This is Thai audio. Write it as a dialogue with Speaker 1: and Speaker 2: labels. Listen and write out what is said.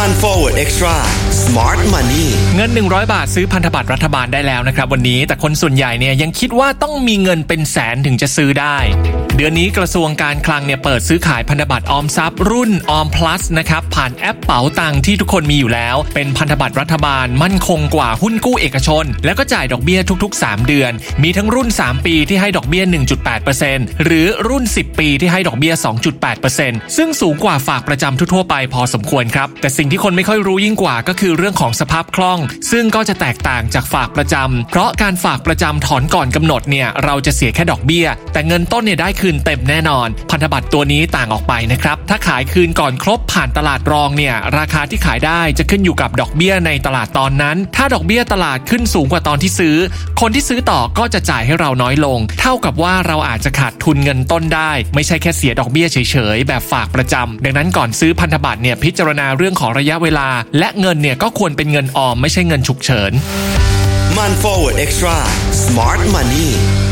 Speaker 1: มัน Forward Extra Smart Money
Speaker 2: เงิน100 บาทซื้อพันธบัตรรัฐบาลได้แล้วนะครับวันนี้แต่คนส่วนใหญ่เนี่ยยังคิดว่าต้องมีเงินเป็นแสนถึงจะซื้อได้เดือนนี้กระทรวงการคลังเนี่ยเปิดซื้อขายพันธบัตรออมทรัพย์รุ่นออม plus นะครับผ่านแอปเป๋าตังที่ทุกคนมีอยู่แล้วเป็นพันธบัตรรัฐบาลมั่นคงกว่าหุ้นกู้เอกชนแล้วก็จ่ายดอกเบี้ยทุกๆ3เดือนมีทั้งรุ่น3ปีที่ให้ดอกเบี้ย 1.8% หรือรุ่น10ปีที่ให้ดอกเบี้ย 2.8% ซึ่งสูงกว่าฝากประจำทั่วๆไปพอสมควรครับแต่สิ่งที่คนไม่ค่อยรู้ยิ่งกว่าก็คือเรื่องของสภาพคล่องซึ่งก็จะแตกต่างจากฝากประจำเพราะการฝากประจำถอนก่อนกำหนดเนี่ยเราจะเสียแค่ดอกเบี้ยแต่เงินต้นเนี่ยได้คืนเต็มแน่นอนพันธบัตรตัวนี้ต่างออกไปนะครับถ้าขายคืนก่อนครบผ่านตลาดรองเนี่ยราคาที่ขายได้จะขึ้นอยู่กับดอกเบี้ยในตลาดตอนนั้นถ้าดอกเบี้ยตลาดขึ้นสูงกว่าตอนที่ซื้อคนที่ซื้อต่อก็จะจ่ายให้เราน้อยลงเท่ากับว่าเราอาจจะขาดทุนเงินต้นได้ไม่ใช่แค่เสียดอกเบี้ยเฉยๆแบบฝากประจำดังนั้นก่อนซื้อพันธบัตรเนี่ยพิจารณาเรื่องของระยะเวลาและเงินเนี่ยก็ควรเป็นเงินออมไม่ใช่เงินฉุกเฉิน
Speaker 1: มัน Forward Extra Smart Money